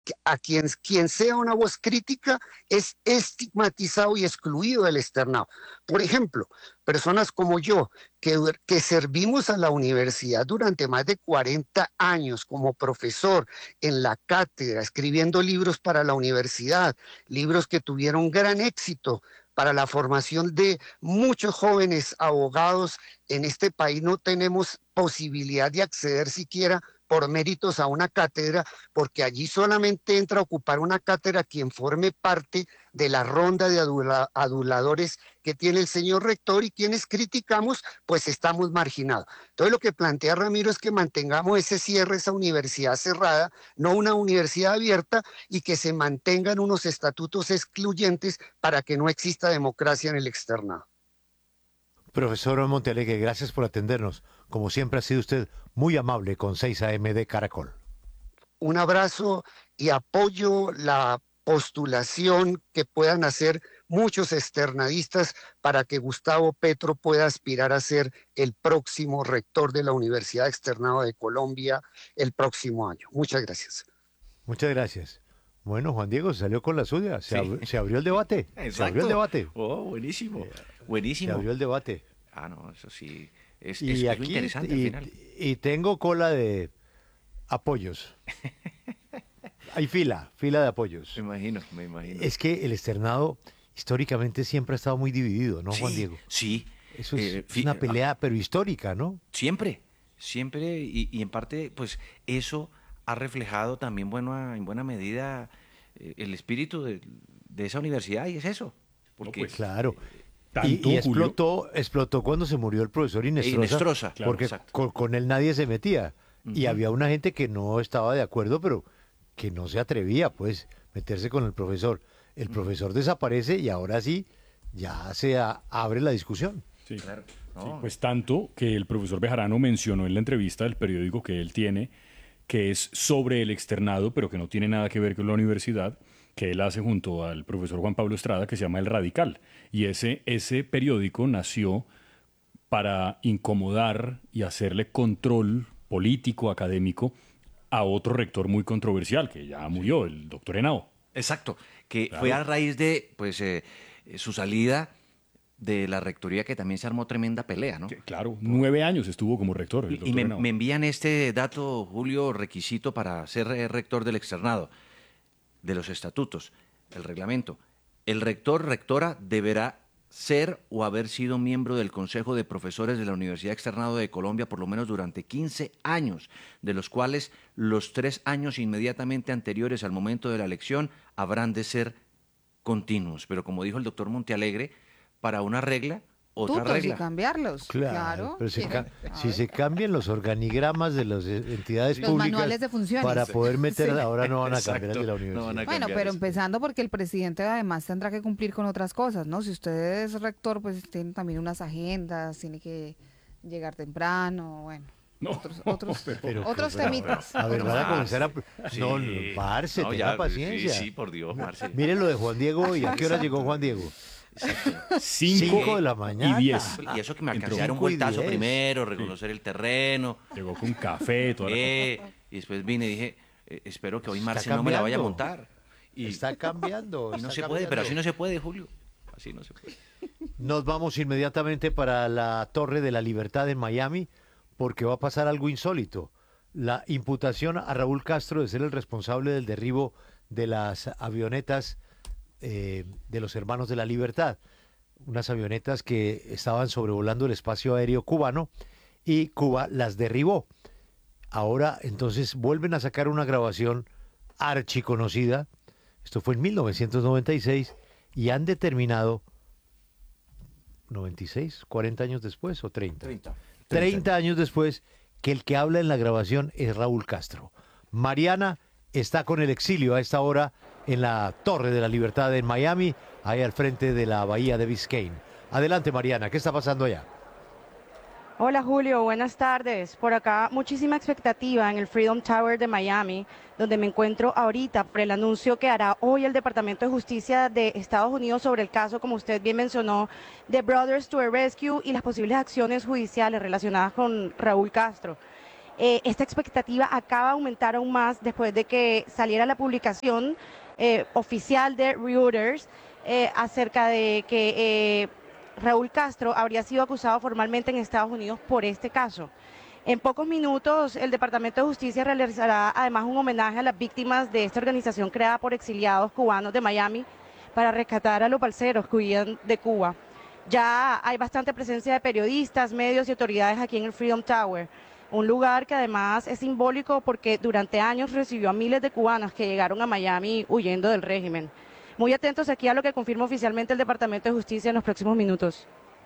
quien sea una voz crítica es estigmatizado y excluido del externado. Por ejemplo, personas como yo, que servimos a la universidad durante más de 40 años como profesor en la cátedra, escribiendo libros para la universidad, libros que tuvieron gran éxito para la formación de muchos jóvenes abogados en este país. No tenemos posibilidad de acceder siquiera por méritos a una cátedra, porque allí solamente entra a ocupar una cátedra quien forme parte de la ronda de aduladores que tiene el señor rector, y quienes criticamos, pues estamos marginados. Entonces lo que plantea Ramiro es que mantengamos ese cierre, esa universidad cerrada, no una universidad abierta, y que se mantengan unos estatutos excluyentes para que no exista democracia en el externado. Profesor Montealegre, gracias por atendernos. Como siempre ha sido usted muy amable con 6 AM de Caracol. Un abrazo y apoyo la postulación que puedan hacer muchos externadistas para que Gustavo Petro pueda aspirar a ser el próximo rector de la Universidad Externado de Colombia el próximo año. Muchas gracias. Muchas gracias. Bueno, Juan Diego se salió con la suya. Sí. Se abrió el debate. Se abrió el Exacto. debate. Oh, buenísimo. Se Buenísimo. abrió el debate. Ah, no, eso sí. Es Y lo aquí interesante al final. y tengo cola de apoyos. Hay fila de apoyos. Me imagino. Es que el externado históricamente siempre ha estado muy dividido, ¿no, Juan Sí, Diego? sí. Eso es una pelea, pero histórica, ¿no? Siempre, siempre, y en parte, pues eso ha reflejado también en buena medida el espíritu de esa universidad, y es eso. Porque pues, Claro. Tanto, Y Julio. explotó cuando se murió el profesor Inestrosa, Inestrosa, claro, porque exacto. con él nadie se metía. Y había una gente que no estaba de acuerdo, pero que no se atrevía, pues, meterse con el profesor. El profesor desaparece y ahora sí, ya abre la discusión. Sí. Claro, Sí, no. pues tanto que el profesor Bejarano mencionó en la entrevista del periódico que él tiene, que es sobre el externado, pero que no tiene nada que ver con la universidad, que él hace junto al profesor Juan Pablo Estrada, que se llama El Radical. Y ese periódico nació para incomodar y hacerle control político, académico, a otro rector muy controversial, que ya murió, el doctor Henao. Exacto, que Claro. fue a raíz de pues su salida de la rectoría, que también se armó tremenda pelea, ¿no? Que, claro, 9 años estuvo como rector el Y doctor Henao. me envían este dato, Julio, requisito para ser rector del externado, de los estatutos, el reglamento. El rector, rectora, deberá ser o haber sido miembro del Consejo de Profesores de la Universidad Externado de Colombia por lo menos durante 15 años, de los cuales los 3 años inmediatamente anteriores al momento de la elección habrán de ser continuos. Pero como dijo el doctor Montealegre, para una regla, otra Tutos y regla. cambiarlos. Claro. Pero A si ver. se cambian los organigramas de las entidades Los públicas manuales de funciones. para poder meter, Sí. ahora no van a cambiar el Exacto, de la no van universidad. a Bueno, cambiar pero eso. empezando porque el presidente además tendrá que cumplir con otras cosas, ¿no? Si usted es rector, pues tiene también unas agendas, tiene que llegar temprano, bueno. No, Otros temitas. A ver, otros van a temas. comenzar a... Sí. No, parce, No, tenga ya, paciencia. Sí, por Dios, Marce. Miren lo de Juan Diego y a qué hora llegó Juan Diego. 5 de la mañana. y 10. Y eso que me Entró. alcancé a dar un 5 y vueltazo 10. primero, reconocer el terreno. Llegó con café, toda la cosa. Y después vine y dije, espero que hoy Está Marce no me la vaya a cambiando. montar. Y, Está cambiando. y no está se puede, pero cambiando. así no se puede, Julio. Así no se puede. Nos vamos inmediatamente para la Torre de la Libertad en Miami porque va a pasar algo insólito. La imputación a Raúl Castro de ser el responsable del derribo de las avionetas de los Hermanos de la Libertad. Unas avionetas que estaban sobrevolando el espacio aéreo cubano y Cuba las derribó. Ahora entonces vuelven a sacar una grabación archiconocida. Esto fue en 1996 y han determinado 96, 40 años después o 30. 30 años después que el que habla en la grabación es Raúl Castro. Mariana está con el exilio a esta hora en la Torre de la Libertad en Miami, ahí al frente de la bahía de Biscayne. Adelante, Mariana, ¿qué está pasando allá? Hola Julio, buenas tardes. Por acá muchísima expectativa en el Freedom Tower de Miami, donde me encuentro ahorita por el anuncio que hará hoy el Departamento de Justicia de Estados Unidos sobre el caso, como usted bien mencionó, de Brothers to a Rescue y las posibles acciones judiciales relacionadas con Raúl Castro. Esta expectativa acaba de aumentar aún más después de que saliera la publicación oficial de Reuters acerca de que Raúl Castro habría sido acusado formalmente en Estados Unidos por este caso. En pocos minutos, el Departamento de Justicia realizará además un homenaje a las víctimas de esta organización creada por exiliados cubanos de Miami para rescatar a los balseros que huían de Cuba. Ya hay bastante presencia de periodistas, medios y autoridades aquí en el Freedom Tower, un lugar que además es simbólico porque durante años recibió a miles de cubanos que llegaron a Miami huyendo del régimen. Muy atentos aquí a lo que confirma oficialmente el Departamento de Justicia en los próximos minutos.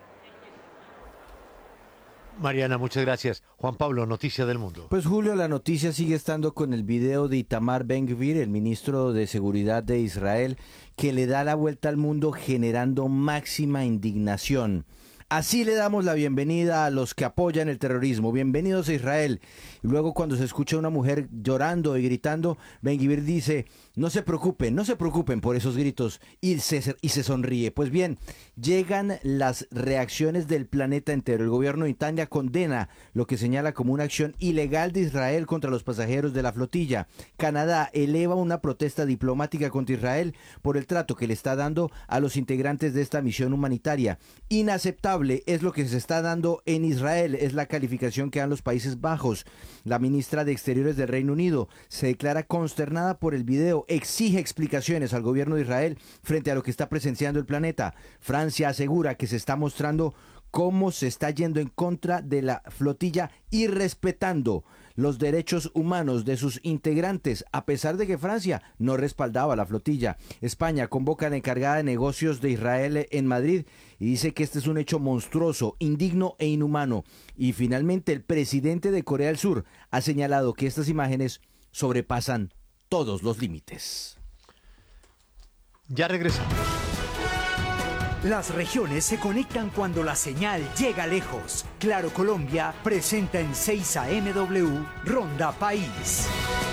Mariana, muchas gracias. Juan Pablo, noticia del mundo. Pues Julio, la noticia sigue estando con el video de Itamar Ben-Gvir, el ministro de Seguridad de Israel, que le da la vuelta al mundo generando máxima indignación. Así le damos la bienvenida a los que apoyan el terrorismo. Bienvenidos a Israel. Y luego cuando se escucha a una mujer llorando y gritando, Ben-Gvir dice, no se preocupen por esos gritos, y se sonríe. Pues bien, llegan las reacciones del planeta entero. El gobierno de Italia condena lo que señala como una acción ilegal de Israel contra los pasajeros de la flotilla. Canadá eleva una protesta diplomática contra Israel por el trato que le está dando a los integrantes de esta misión humanitaria. Inaceptable es lo que se está dando en Israel, es la calificación que dan los Países Bajos. La ministra de Exteriores del Reino Unido se declara consternada por el video, exige explicaciones al gobierno de Israel frente a lo que está presenciando el planeta. Francia asegura que se está mostrando cómo se está yendo en contra de la flotilla y respetando los derechos humanos de sus integrantes, a pesar de que Francia no respaldaba la flotilla. España convoca a la encargada de negocios de Israel en Madrid y dice que este es un hecho monstruoso, indigno e inhumano. Y finalmente el presidente de Corea del Sur ha señalado que estas imágenes sobrepasan todos los límites. Ya regresamos. Las regiones se conectan cuando la señal llega lejos. Claro Colombia presenta en 6 AM Ronda País.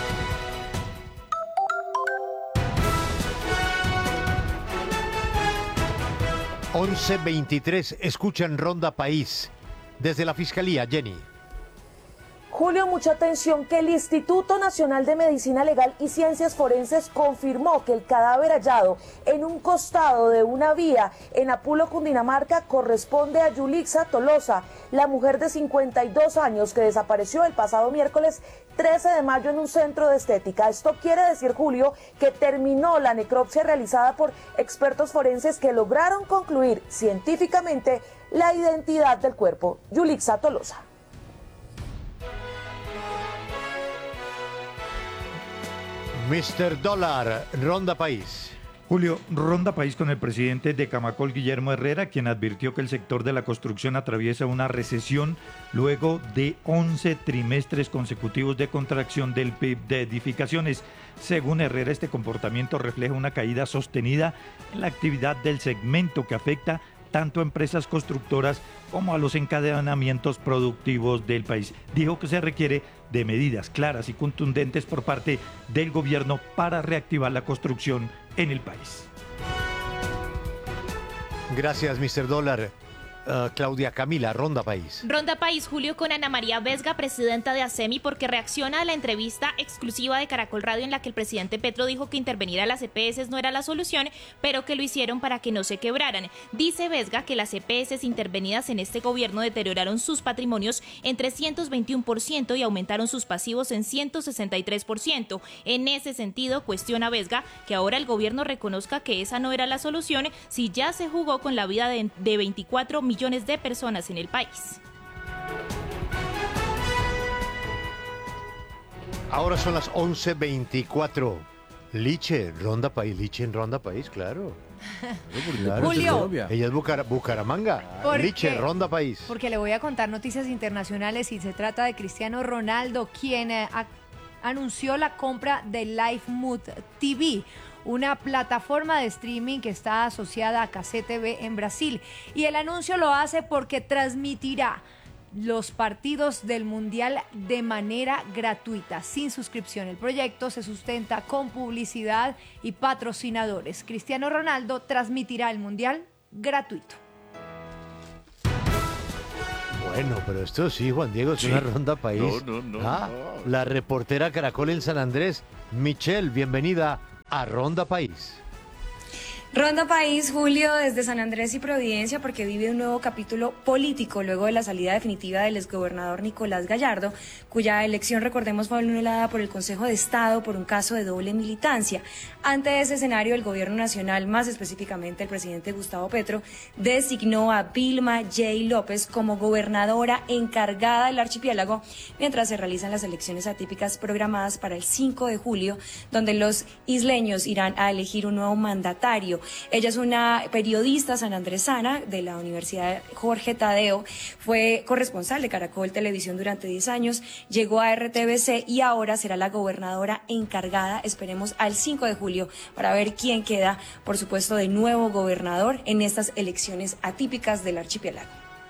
(11:23) escuchan Ronda País. Desde la Fiscalía, Jenny. Julio, mucha atención, que el Instituto Nacional de Medicina Legal y Ciencias Forenses confirmó que el cadáver hallado en un costado de una vía en Apulo, Cundinamarca, corresponde a Yulixa Tolosa, la mujer de 52 años que desapareció el pasado miércoles 13 de mayo en un centro de estética. Esto quiere decir, Julio, que terminó la necropsia realizada por expertos forenses que lograron concluir científicamente la identidad del cuerpo. Yulixa Tolosa. Mr. Dólar, Ronda País. Julio, Ronda País con el presidente de Camacol, Guillermo Herrera, quien advirtió que el sector de la construcción atraviesa una recesión luego de 11 trimestres consecutivos de contracción del PIB de edificaciones. Según Herrera, este comportamiento refleja una caída sostenida en la actividad del segmento que afecta tanto a empresas constructoras como a los encadenamientos productivos del país. Dijo que se requiere de medidas claras y contundentes por parte del gobierno para reactivar la construcción en el país. Gracias, Mr. Dólar. Claudia Camila, Ronda País. Ronda País, Julio, con Ana María Vesga, presidenta de ASEMI, porque reacciona a la entrevista exclusiva de Caracol Radio en la que el presidente Petro dijo que intervenir a las EPS no era la solución, pero que lo hicieron para que no se quebraran. Dice Vesga que las EPS intervenidas en este gobierno deterioraron sus patrimonios en 321% y aumentaron sus pasivos en 163%. En ese sentido, cuestiona Vesga que ahora el gobierno reconozca que esa no era la solución si ya se jugó con la vida de 24 millones de personas en el país. Ahora son las 11:24. Liche, Ronda País, Liche en Ronda País, claro. Claro, Julio. Ella es Bucaramanga. Liche, Ronda País. Porque le voy a contar noticias internacionales y se trata de Cristiano Ronaldo, quien anunció la compra de Lifemood TV, una plataforma de streaming que está asociada a Cazé TV en Brasil. Y el anuncio lo hace porque transmitirá los partidos del Mundial de manera gratuita, sin suscripción. El proyecto se sustenta con publicidad y patrocinadores. Cristiano Ronaldo transmitirá el Mundial gratuito. Bueno, pero esto sí, Juan Diego, es Sí. una ronda país. No. La reportera Caracol en San Andrés, Michelle, bienvenida a Ronda País. Ronda País, Julio, desde San Andrés y Providencia, porque vive un nuevo capítulo político luego de la salida definitiva del exgobernador Nicolás Gallardo, cuya elección, recordemos, fue anulada por el Consejo de Estado por un caso de doble militancia. Ante ese escenario, el gobierno nacional, más específicamente el presidente Gustavo Petro, designó a Vilma J. López como gobernadora encargada del archipiélago, mientras se realizan las elecciones atípicas programadas para el 5 de julio, donde los isleños irán a elegir un nuevo mandatario. Ella es una periodista sanandresana de la Universidad Jorge Tadeo, fue corresponsal de Caracol Televisión durante 10 años, llegó a RTBC y ahora será la gobernadora encargada, esperemos al 5 de julio, para ver quién queda, por supuesto, de nuevo gobernador en estas elecciones atípicas del archipiélago.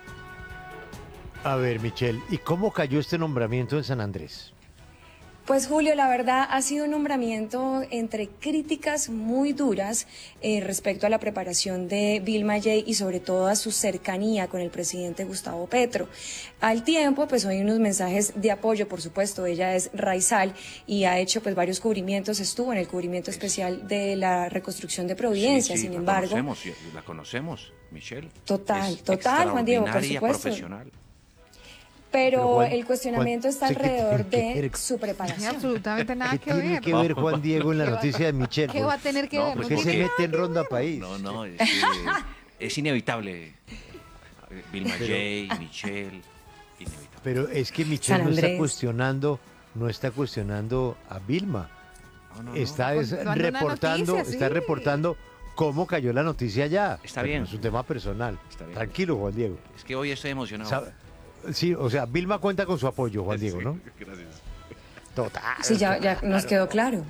A ver, Michelle, ¿y cómo cayó este nombramiento en San Andrés? Pues Julio, la verdad ha sido un nombramiento entre críticas muy duras respecto a la preparación de Vilma J. y sobre todo a su cercanía con el presidente Gustavo Petro. Al tiempo, pues hay unos mensajes de apoyo, por supuesto. Ella es raizal y ha hecho pues varios cubrimientos, estuvo en el cubrimiento especial de la reconstrucción de Providencia, sin embargo. La conocemos, Michelle. Total, Juan Diego, por supuesto. Profesional. Pero Juan, el cuestionamiento está ¿qué alrededor tiene que de ver? su preparación. Absolutamente nada ¿Qué que tiene ver. que ver Juan Diego en la noticia de Michelle? ¿Qué va a tener que ver? ¿Por qué se mete en Ronda País? No, es inevitable. Vilma J., Michelle, inevitable. Pero es que Michelle San no está Andrés. cuestionando a Vilma. No. Está es Cuando una reportando, noticia, está sí. reportando cómo cayó la noticia ya. Está Pero bien. no es un tema personal. Está bien. Tranquilo, Juan Diego. Es que hoy estoy emocionado. Sí, o sea, Vilma cuenta con su apoyo, Juan Diego, ¿no? Gracias. Total. Sí, ya nos quedó claro.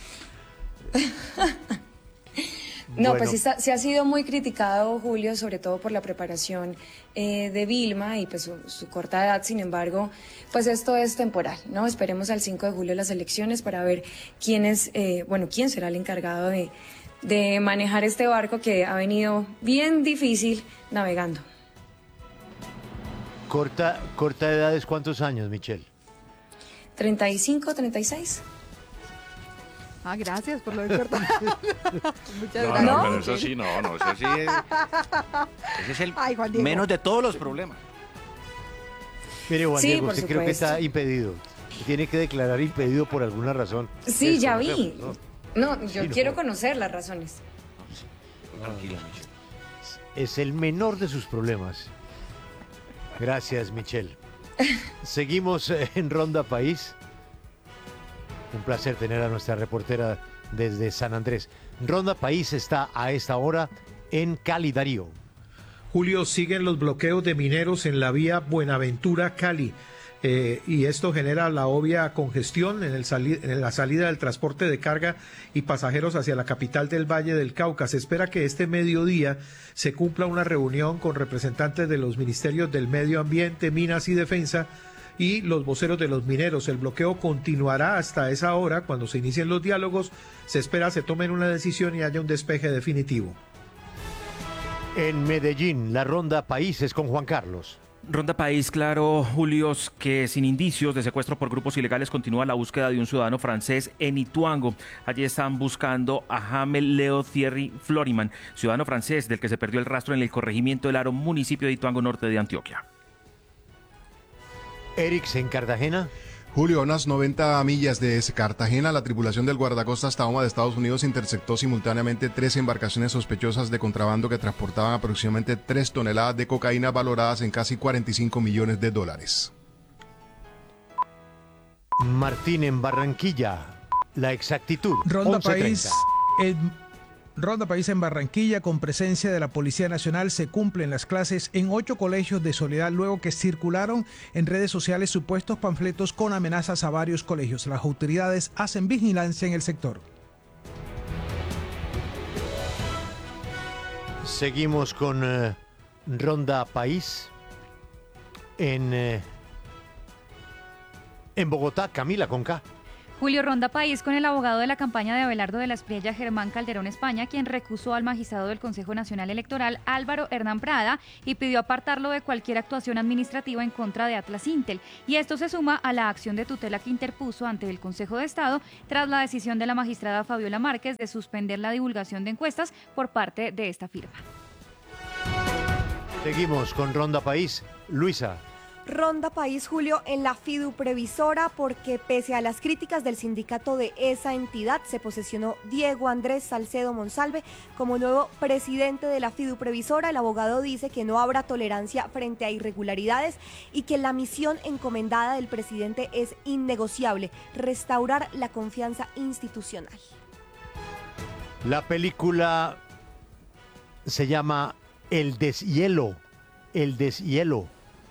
No, Bueno. pues sí ha sido muy criticado, Julio, sobre todo por la preparación de Vilma y pues su corta edad. Sin embargo, pues esto es temporal, ¿no? Esperemos al 5 de julio las elecciones para ver quién será el encargado de manejar este barco que ha venido bien difícil navegando. Corta edad es ¿cuántos años, Michelle? 35, 36. Ah, gracias por lo de cortar. Muchas No, gracias. pero eso sí, eso sí es. Ese es el Ay, Juan Diego. menos de todos los problemas. Mire, Juan Sí, Diego, por usted creo que supuesto. está impedido. Tiene que declarar impedido por alguna razón. Sí, ya vi. Desconocemos, No, yo Sí, no. quiero conocer las razones. Tranquila, Michelle. Es el menor de sus problemas. Gracias, Michelle. Seguimos en Ronda País. Un placer tener a nuestra reportera desde San Andrés. Ronda País está a esta hora en Cali, Darío. Julio, siguen los bloqueos de mineros en la vía Buenaventura-Cali. Y esto genera la obvia congestión en la salida del transporte de carga y pasajeros hacia la capital del Valle del Cauca. Se espera que este mediodía se cumpla una reunión con representantes de los ministerios del Medio Ambiente, Minas y Defensa y los voceros de los mineros. El bloqueo continuará hasta esa hora. Cuando se inicien los diálogos, se espera se tomen una decisión y haya un despeje definitivo. En Medellín, la Ronda País es con Juan Carlos. Ronda País, claro, Julio, que sin indicios de secuestro por grupos ilegales continúa la búsqueda de un ciudadano francés en Ituango. Allí están buscando a Jamel Leo Thierry Floriman, ciudadano francés del que se perdió el rastro en el corregimiento del Aro, municipio de Ituango, norte de Antioquia. Erix en Cartagena. Julio, a unas 90 millas de Cartagena, la tripulación del guardacostas Tahoma de Estados Unidos interceptó simultáneamente 3 embarcaciones sospechosas de contrabando que transportaban aproximadamente 3 toneladas de cocaína valoradas en casi 45 millones de dólares. Martín en Barranquilla, la exactitud. Ronda 11:30. Ronda País en Barranquilla, con presencia de la Policía Nacional, se cumplen las clases en 8 colegios de Soledad luego que circularon en redes sociales supuestos panfletos con amenazas a varios colegios. Las autoridades hacen vigilancia en el sector. Seguimos con Ronda País. En Bogotá, Camila Conca. Julio, ronda país con el abogado de la campaña de Abelardo de la Espriella, Germán Calderón España, quien recusó al magistrado del Consejo Nacional Electoral, Álvaro Hernán Prada, y pidió apartarlo de cualquier actuación administrativa en contra de Atlas Intel. Y esto se suma a la acción de tutela que interpuso ante el Consejo de Estado tras la decisión de la magistrada Fabiola Márquez de suspender la divulgación de encuestas por parte de esta firma. Seguimos con Ronda País. Luisa. Ronda País, Julio, en la Fiduprevisora, porque pese a las críticas del sindicato de esa entidad, se posesionó Diego Andrés Salcedo Monsalve como nuevo presidente de la Fiduprevisora. El abogado dice que no habrá tolerancia frente a irregularidades y que la misión encomendada del presidente es innegociable: restaurar la confianza institucional. La película se llama El Deshielo. El Deshielo.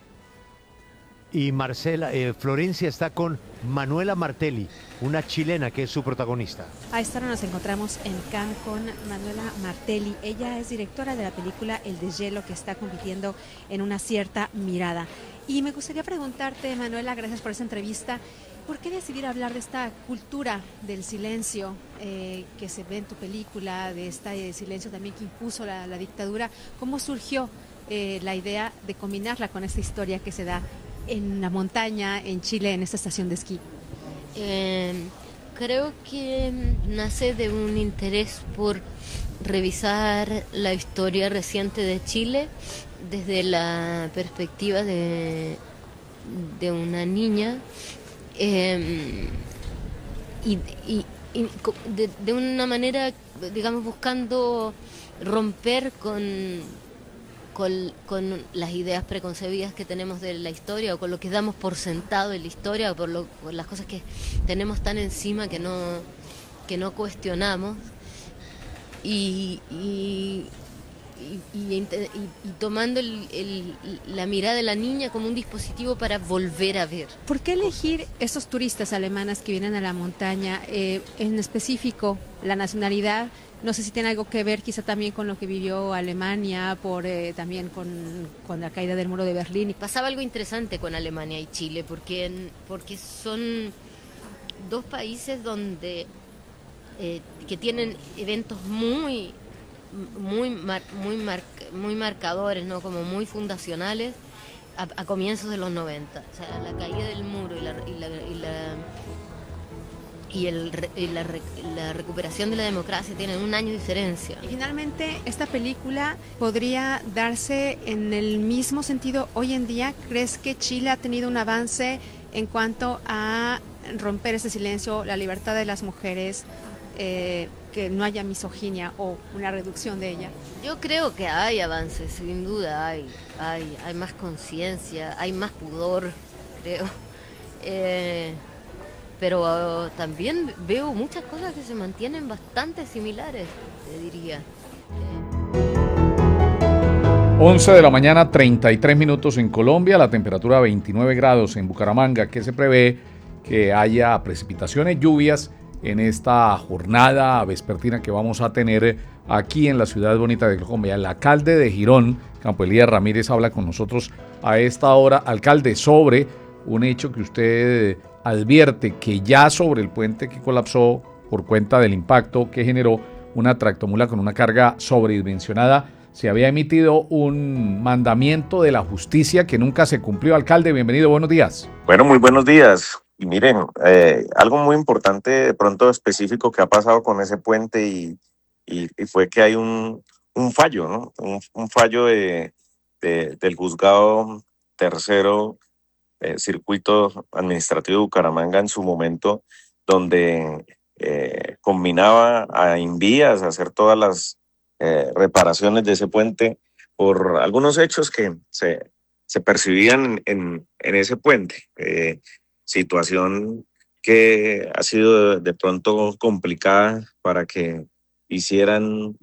Y Florencia está con Manuela Martelli, una chilena que es su protagonista. A esta hora nos encontramos en Cannes con Manuela Martelli. Ella es directora de la película El Deshielo, que está compitiendo en Una cierta mirada. Y me gustaría preguntarte, Manuela, gracias por esta entrevista, ¿por qué decidir hablar de esta cultura del silencio que se ve en tu película, de este silencio también que impuso la dictadura? ¿Cómo surgió la idea de combinarla con esta historia que se da en la montaña, en Chile, en esta estación de esquí? Creo que nace de un interés por revisar la historia reciente de Chile desde la perspectiva de una niña y de una manera, digamos, buscando romper con las ideas preconcebidas que tenemos de la historia, o con lo que damos por sentado en la historia, o por las cosas que tenemos tan encima que no cuestionamos, y tomando la mirada de la niña como un dispositivo para volver a ver. ¿Por qué elegir esos turistas alemanas que vienen a la montaña, en específico la nacionalidad? No sé si tiene algo que ver quizá también con lo que vivió Alemania, también con la caída del muro de Berlín. Pasaba algo interesante con Alemania y Chile, porque son dos países donde que tienen eventos muy marcadores, ¿no? Como muy fundacionales a comienzos de los 90. O sea, la caída del muro la recuperación de la democracia tienen un año de diferencia. Y finalmente, ¿esta película podría darse en el mismo sentido hoy en día? ¿Crees que Chile ha tenido un avance en cuanto a romper ese silencio, la libertad de las mujeres, que no haya misoginia o una reducción de ella? Yo creo que hay avances, sin duda hay más conciencia, hay más pudor, creo. Pero también veo muchas cosas que se mantienen bastante similares, te diría. 11 de la mañana, 33 minutos en Colombia, la temperatura 29 grados en Bucaramanga, que se prevé que haya precipitaciones, lluvias en esta jornada vespertina que vamos a tener aquí en la ciudad bonita de Colombia. El alcalde de Girón, Campo Elías Ramírez, habla con nosotros a esta hora. Alcalde, sobre un hecho que usted advierte, que ya sobre el puente que colapsó por cuenta del impacto que generó una tractomula con una carga sobredimensionada, se había emitido un mandamiento de la justicia que nunca se cumplió. Alcalde, bienvenido, buenos días. Bueno, muy buenos días. Y miren, algo muy importante, de pronto específico, que ha pasado con ese puente y fue que hay un fallo, ¿no? Un fallo del juzgado tercero circuito administrativo de Bucaramanga en su momento, donde combinaba a Invías a hacer todas las reparaciones de ese puente por algunos hechos que se percibían en ese puente. Situación que ha sido de pronto complicada para que hicieran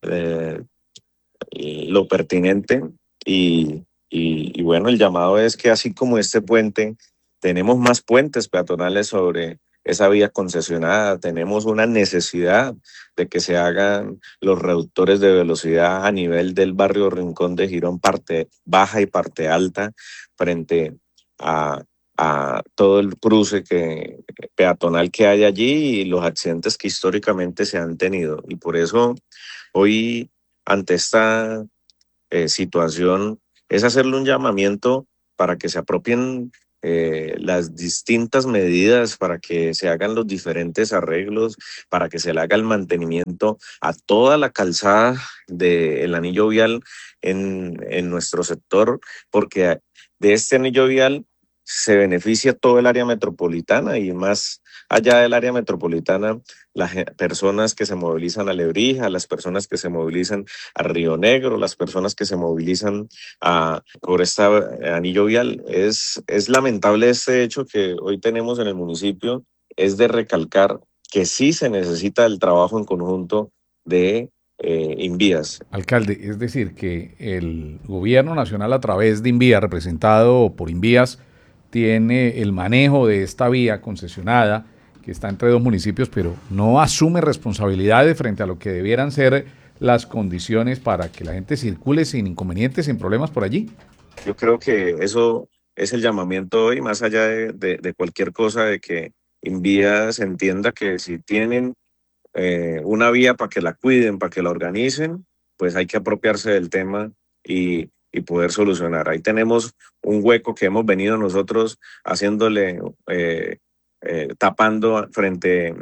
lo pertinente y bueno, el llamado es que así como este puente, tenemos más puentes peatonales sobre esa vía concesionada, tenemos una necesidad de que se hagan los reductores de velocidad a nivel del barrio Rincón de Girón, parte baja y parte alta, frente a a todo el cruce peatonal que hay allí y los accidentes que históricamente se han tenido. Y por eso hoy, ante esta situación, es hacerle un llamamiento para que se apropien las distintas medidas, para que se hagan los diferentes arreglos, para que se le haga el mantenimiento a toda la calzada del anillo vial en nuestro sector, porque de este anillo vial se beneficia todo el área metropolitana y más allá del área metropolitana, las personas que se movilizan a Lebrija, las personas que se movilizan a Río Negro, las personas que se movilizan por este anillo vial. Es lamentable este hecho que hoy tenemos en el municipio, es de recalcar que sí se necesita el trabajo en conjunto de Invías. Alcalde, es decir, que el gobierno nacional a través de Invías, representado por Invías, tiene el manejo de esta vía concesionada que está entre dos municipios, pero no asume responsabilidades frente a lo que debieran ser las condiciones para que la gente circule sin inconvenientes, sin problemas por allí. Yo creo que eso es el llamamiento hoy, más allá de cualquier cosa, de que Invías entienda que si tienen una vía para que la cuiden, para que la organicen, pues hay que apropiarse del tema y poder solucionar. Ahí tenemos un hueco que hemos venido nosotros haciéndole, tapando frente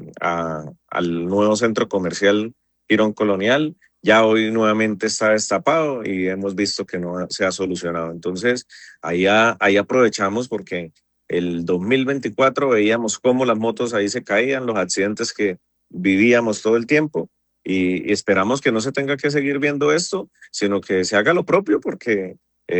al nuevo centro comercial Girón Colonial. Ya hoy nuevamente está destapado y hemos visto que no se ha solucionado. Entonces, ahí aprovechamos porque el 2024 veíamos cómo las motos ahí se caían, los accidentes que vivíamos todo el tiempo. Y esperamos que no se tenga que seguir viendo esto, sino que se haga lo propio, porque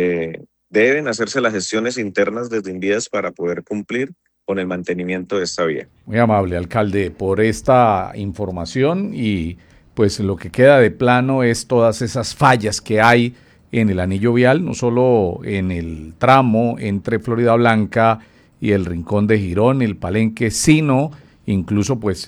deben hacerse las gestiones internas desde Invías para poder cumplir con el mantenimiento de esta vía. Muy amable, alcalde, por esta información, y pues lo que queda de plano es todas esas fallas que hay en el anillo vial, no solo en el tramo entre Florida Blanca y el Rincón de Girón, el Palenque, sino incluso pues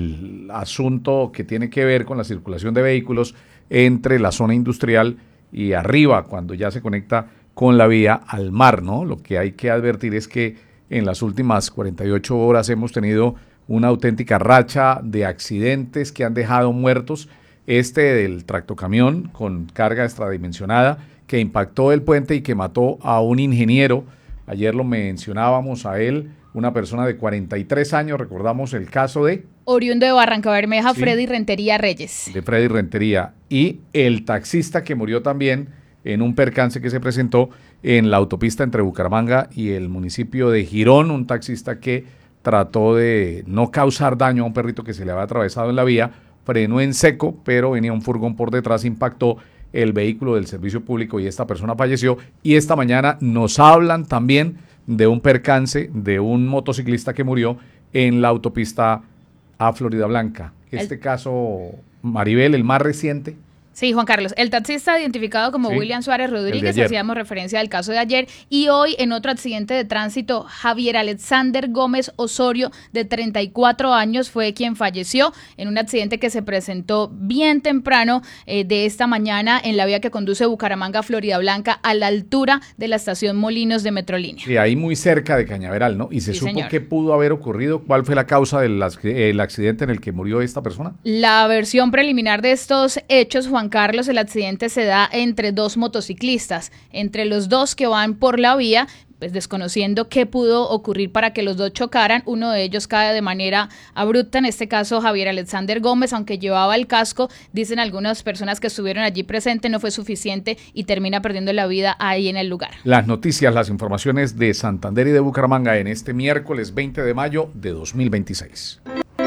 el asunto que tiene que ver con la circulación de vehículos entre la zona industrial y arriba, cuando ya se conecta con la vía al mar, ¿no? Lo que hay que advertir es que en las últimas 48 horas hemos tenido una auténtica racha de accidentes que han dejado muertos. Este del tractocamión con carga extradimensionada que impactó el puente y que mató a un ingeniero. Ayer lo mencionábamos a él, una persona de 43 años, recordamos el caso de... Oriundo de Barranca Bermeja, sí, Freddy Rentería Reyes. De Freddy Rentería. Y el taxista que murió también en un percance que se presentó en la autopista entre Bucaramanga y el municipio de Girón, un taxista que trató de no causar daño a un perrito que se le había atravesado en la vía, frenó en seco, pero venía un furgón por detrás, impactó el vehículo del servicio público y esta persona falleció. Y esta mañana nos hablan también de un percance de un motociclista que murió en la autopista a Florida Blanca. Este caso, Maribel, el más reciente. Sí, Juan Carlos, el taxista identificado como Sí, William Suárez Rodríguez, ayer. hacíamos referencia al caso de ayer, y hoy en otro accidente de tránsito, Javier Alexander Gómez Osorio, de 34 años, fue quien falleció en un accidente que se presentó bien temprano de esta mañana en la vía que conduce Bucaramanga a Florida Blanca, a la altura de la estación Molinos de Metrolínea. Sí, ahí muy cerca de Cañaveral, ¿no? ¿Y se Sí, supo señor. qué pudo haber ocurrido? ¿Cuál fue la causa del accidente en el que murió esta persona? La versión preliminar de estos hechos, Juan Carlos, el accidente se da entre dos motociclistas, entre los dos que van por la vía, pues desconociendo qué pudo ocurrir para que los dos chocaran. Uno de ellos cae de manera abrupta, en este caso Javier Alexander Gómez, aunque llevaba el casco, dicen algunas personas que estuvieron allí presentes, no fue suficiente y termina perdiendo la vida ahí en el lugar. Las noticias, las informaciones de Santander y de Bucaramanga en este miércoles 20 de mayo de 2026.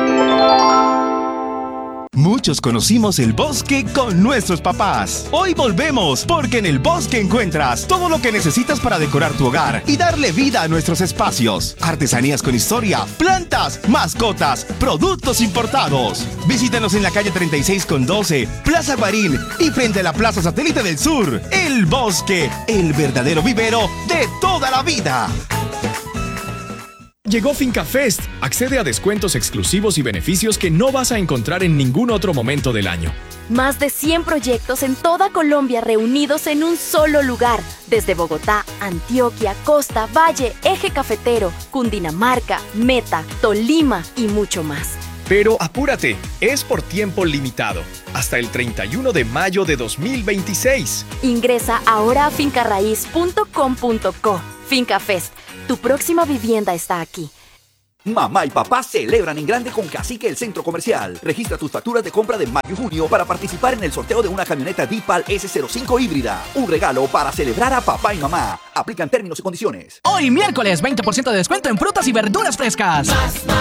Muchos conocimos el bosque con nuestros papás. Hoy volvemos, porque en el bosque encuentras todo lo que necesitas para decorar tu hogar y darle vida a nuestros espacios. Artesanías con historia, plantas, mascotas, productos importados. Visítanos en la calle 36 con 12, Plaza Guarín y frente a la Plaza Satélite del Sur. El bosque, el verdadero vivero de toda la vida. Llegó FincaFest. Accede a descuentos exclusivos y beneficios que no vas a encontrar en ningún otro momento del año. Más de 100 proyectos en toda Colombia reunidos en un solo lugar. Desde Bogotá, Antioquia, Costa, Valle, Eje Cafetero, Cundinamarca, Meta, Tolima y mucho más. Pero apúrate, es por tiempo limitado, hasta el 31 de mayo de 2026. Ingresa ahora a fincarraiz.com.co. FincaFest, tu próxima vivienda está aquí. Mamá y papá celebran en grande con Cacique el Centro Comercial. Registra tus facturas de compra de mayo y junio para participar en el sorteo de una camioneta Deepal S05 híbrida. Un regalo para celebrar a papá y mamá. Aplican términos y condiciones. Hoy miércoles 20% de descuento en frutas y verduras frescas.